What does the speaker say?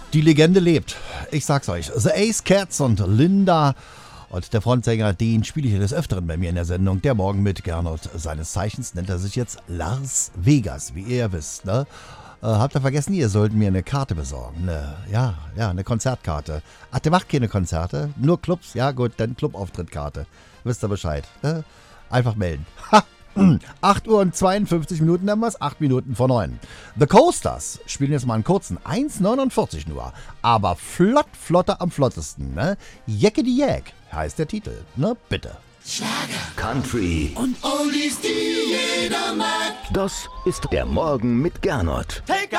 Die Legende lebt. Ich sag's euch. The Ace Cats und Linda. Und der Frontsänger, den spiele ich des Öfteren bei mir in der Sendung. Der Morgen mit Gernot. Seines Zeichens nennt er sich jetzt Lars Vegas, wie ihr ja wisst. Ne? Habt ihr vergessen, ihr sollt mir eine Karte besorgen. Eine Konzertkarte. Ach, der macht keine Konzerte, nur Clubs. Ja gut, dann Clubauftritttkarte. Wisst ihr Bescheid. Ne? Einfach melden. Ha! 8 Uhr und 52 Minuten haben wir es, 8 Minuten vor 9. The Coasters spielen jetzt mal einen kurzen, 1,49 nur, aber flotter am flottesten, ne? Jeckedy Jack heißt der Titel, ne? Bitte. Schlager, Country und Oldies, die jeder mag. Das ist der Morgen mit Gernot. Take